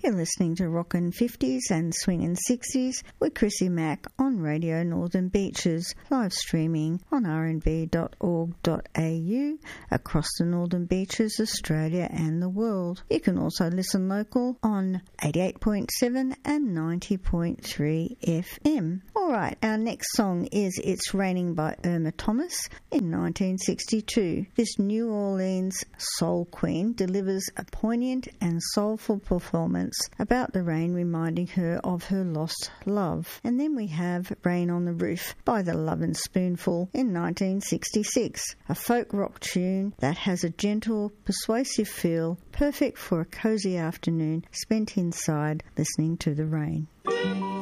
You're listening to Rockin' 50s and Swingin' 60s with Chrissy Mack on Radio Northern Beaches, live streaming on rnb.org.au across the Northern Beaches, Australia and the world. You can also listen local on 88.7 and 90.3 FM. Alright, our next song is It's Raining by Irma Thomas in 1962. This New Orleans soul queen delivers a poignant and soulful performance about the rain, reminding her of her lost love. And then we have Rain on the Roof by the Lovin' Spoonful in 1966, a folk rock tune that has a gentle, persuasive feel, perfect for a cozy afternoon spent inside listening to the rain.